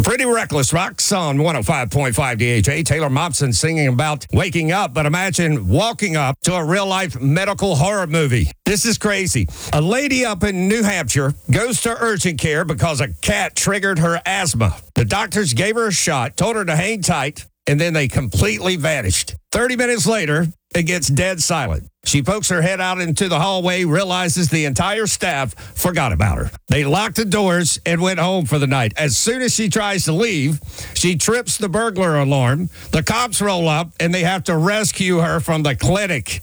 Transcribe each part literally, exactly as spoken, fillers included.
Pretty Reckless rocks on one oh five point five D H A. Taylor Momsen singing about waking up, but imagine walking up to a real-life medical horror movie. This is crazy. A lady up in New Hampshire goes to urgent care because a cat triggered her asthma. The doctors gave her a shot, told her to hang tight, and then they completely vanished. thirty minutes later, it gets dead silent. She pokes her head out into the hallway, realizes the entire staff forgot about her. They locked the doors and went home for the night. As soon as she tries to leave, she trips the burglar alarm. The cops roll up, and they have to rescue her from the clinic.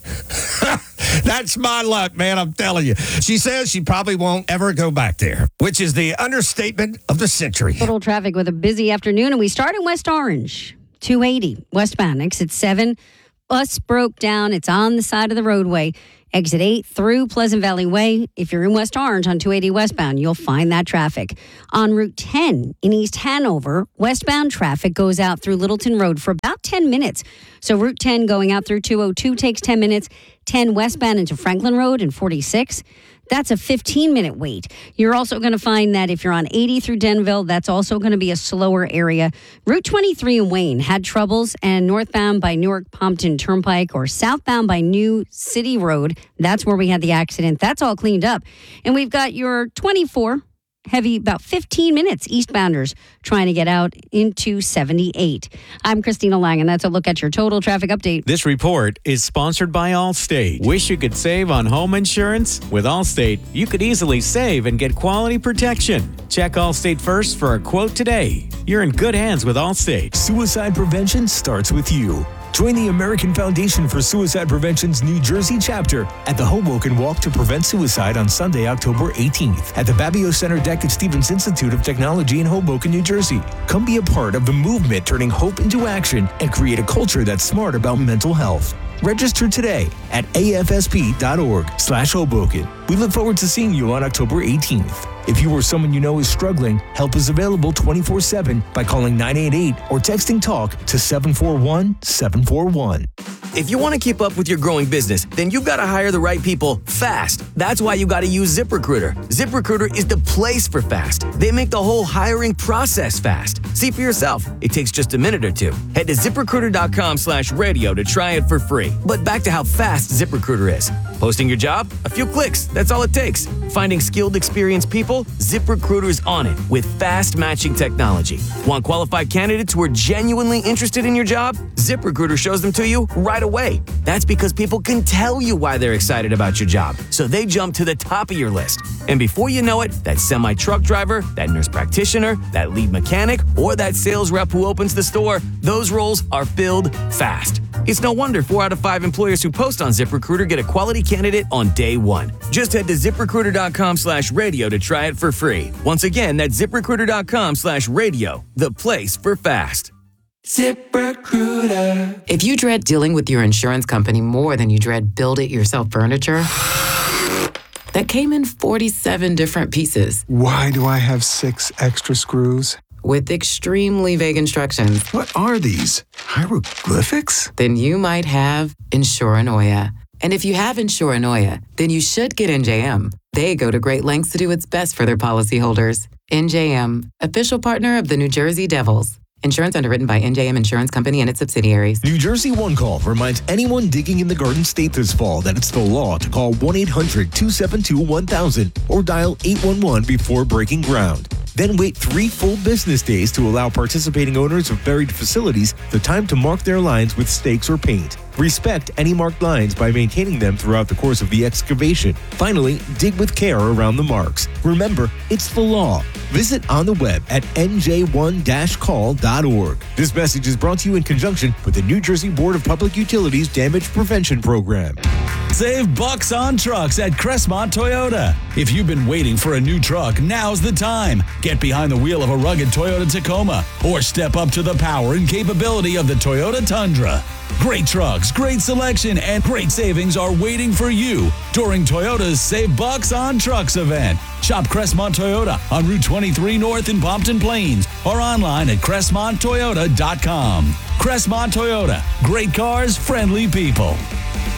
That's my luck, man, I'm telling you. She says she probably won't ever go back there, which is the understatement of the century. Total traffic with a busy afternoon, and we start in West Orange. two eighty westbound, exit seven. Bus broke down. It's on the side of the roadway. Exit eight through Pleasant Valley Way. If you're in West Orange on two eighty westbound, you'll find that traffic. On Route ten in East Hanover, westbound traffic goes out through Littleton Road for about ten minutes. So Route ten going out through two oh two takes ten minutes. ten westbound into Franklin Road and forty-six. That's a fifteen-minute wait. You're also going to find that if you're on eighty through Denville, that's also going to be a slower area. Route twenty-three in Wayne had troubles, and northbound by Newark-Pompton Turnpike or southbound by New City Road, that's where we had the accident. That's all cleaned up. And we've got your twenty-four heavy, about fifteen minutes, eastbounders trying to get out into seventy-eight. I'm Christina Lang, and that's a look at your total traffic update. This report is sponsored by Allstate. Wish you could save on home insurance? With Allstate, you could easily save and get quality protection. Check Allstate first for a quote today. You're in good hands with Allstate. Suicide prevention starts with you. Join the American Foundation for Suicide Prevention's New Jersey chapter at the Hoboken Walk to Prevent Suicide on Sunday, October eighteenth at the Babio Center deck at Stevens Institute of Technology in Hoboken, New Jersey. Come be a part of the movement turning hope into action and create a culture that's smart about mental health. Register today at afsp.org slash Hoboken. We look forward to seeing you on October eighteenth. If you or someone you know is struggling, help is available twenty-four seven by calling nine eight eight or texting TALK to seven four one seven four one. If you want to keep up with your growing business, then you've got to hire the right people fast. That's why you got to use ZipRecruiter. ZipRecruiter is the place for fast. They make the whole hiring process fast. See for yourself. It takes just a minute or two. Head to ZipRecruiter.com slash radio to try it for free. But back to how fast ZipRecruiter is. Posting your job? A few clicks. That's all it takes. Finding skilled, experienced people? ZipRecruiter's on it with fast matching technology. Want qualified candidates who are genuinely interested in your job? ZipRecruiter shows them to you right away. That's because people can tell you why they're excited about your job, so they jump to the top of your list. And before you know it, that semi-truck driver, that nurse practitioner, that lead mechanic, or that sales rep who opens the store, those roles are filled fast. It's no wonder four out of five employers who post on ZipRecruiter get a quality candidate on day one. Just head to ZipRecruiter.com slash radio to try it for free. Once again, that's ZipRecruiter.com slash radio, the place for fast. ZipRecruiter. If you dread dealing with your insurance company more than you dread build-it-yourself furniture that came in forty-seven different pieces. Why do I have six extra screws? With extremely vague instructions. What are these? Hieroglyphics? Then you might have Insuranoia. And if you have Insuranoia, then you should get N J M. They go to great lengths to do what's best for their policyholders. N J M, official partner of the New Jersey Devils. Insurance underwritten by N J M Insurance Company and its subsidiaries. New Jersey One Call reminds anyone digging in the Garden State this fall that it's the law to call one eight hundred two seven two one thousand or dial eight one one before breaking ground. Then wait three full business days to allow participating owners of buried facilities the time to mark their lines with stakes or paint. Respect any marked lines by maintaining them throughout the course of the excavation. Finally, dig with care around the marks. Remember, it's the law. Visit on the web at N J one dash call dot org. This message is brought to you in conjunction with the New Jersey Board of Public Utilities Damage Prevention Program. Save bucks on trucks at Crestmont Toyota. If you've been waiting for a new truck, now's the time. Get behind the wheel of a rugged Toyota Tacoma or step up to the power and capability of the Toyota Tundra. Great trucks, great selection, and great savings are waiting for you during Toyota's Save Bucks on Trucks event. Shop Crestmont Toyota on Route twenty-three North in Pompton Plains or online at crestmont toyota dot com. Crestmont Toyota, great cars, friendly people.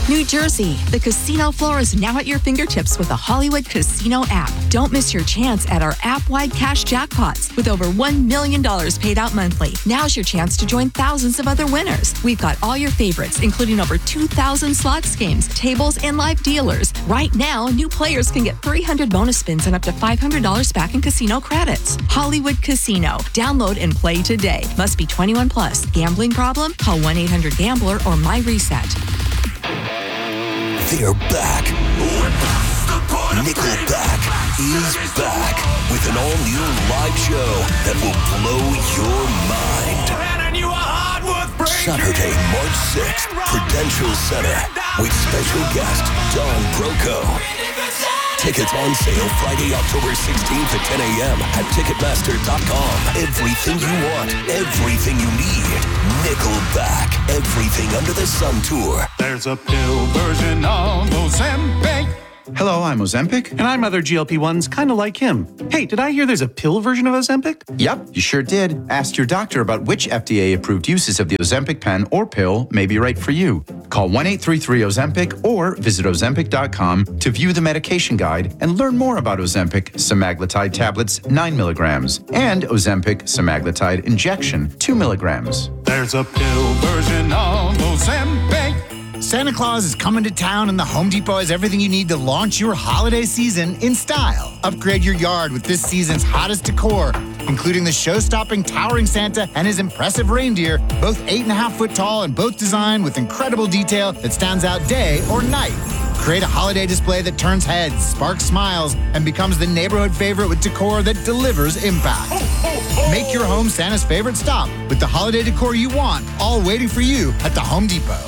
New Jersey, the casino floor is now at your fingertips with the Hollywood Casino app. Don't miss your chance at our app-wide cash jackpots with over one million dollars paid out monthly. Now's your chance to join thousands of other winners. We've got all your favorites, including over two thousand slots games, tables, and live dealers. Right now, new players can get three hundred bonus spins and up to five hundred dollars back in casino credits. Hollywood Casino. Download and play today. Must be twenty-one plus. Gambling problem? Call one eight hundred gambler or MyReset. They're back. Nickelback is back with an all-new live show that will blow your mind. Saturday, March sixth, Prudential Center with special guest Don Broco. Tickets on sale Friday, October sixteenth at ten a.m. at Ticketmaster dot com. Everything you want, everything you need. Nickelback, Everything Under the Sun Tour. There's a pill version of Ozempic. Hello, I'm Ozempic. And I'm other G L P ones kind of like him. Hey, did I hear there's a pill version of Ozempic? Yep, you sure did. Ask your doctor about which F D A-approved uses of the Ozempic pen or pill may be right for you. Call one eight three three Ozempic or visit Ozempic dot com to view the medication guide and learn more about Ozempic semaglutide tablets nine milligrams and Ozempic semaglutide injection two milligrams. There's a pill version of Ozempic. Santa Claus is coming to town and the Home Depot has everything you need to launch your holiday season in style. Upgrade your yard with this season's hottest decor, including the show-stopping towering Santa and his impressive reindeer, both eight and a half foot tall and both designed with incredible detail that stands out day or night. Create a holiday display that turns heads, sparks smiles, and becomes the neighborhood favorite with decor that delivers impact. Make your home Santa's favorite stop with the holiday decor you want, all waiting for you at the Home Depot.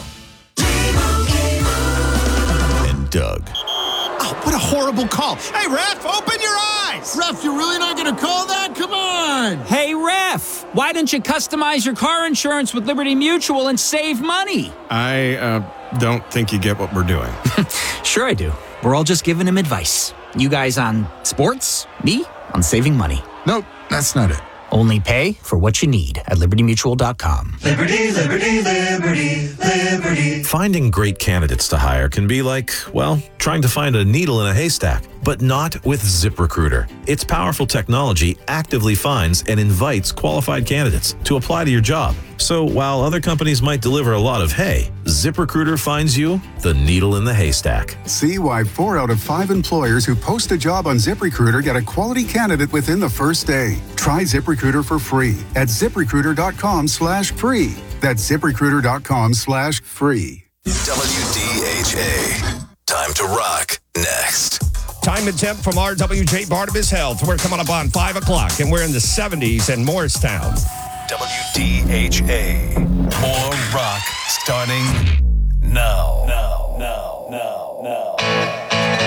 Doug. Oh, what a horrible call. Hey, ref, open your eyes. Ref, you're really not going to call that? Come on. Hey, ref, why don't you customize your car insurance with Liberty Mutual and save money? I uh, don't think you get what we're doing. Sure I do. We're all just giving him advice. You guys on sports, me on saving money. Nope, that's not it. Only pay for what you need at Liberty Mutual dot com. Liberty, Liberty, Liberty, Liberty. Finding great candidates to hire can be like, well, trying to find a needle in a haystack, but not with ZipRecruiter. Its powerful technology actively finds and invites qualified candidates to apply to your job. So while other companies might deliver a lot of hay, ZipRecruiter finds you the needle in the haystack. See why four out of five employers who post a job on ZipRecruiter get a quality candidate within the first day. Try ZipRecruiter for free at ZipRecruiter.com slash free. That's ZipRecruiter.com slash free. W D H A. Time to rock next. Time and temp from R W J Barnabas Health. We're coming up on five o'clock, and we're in the seventies in Morristown. W D H A. More rock starting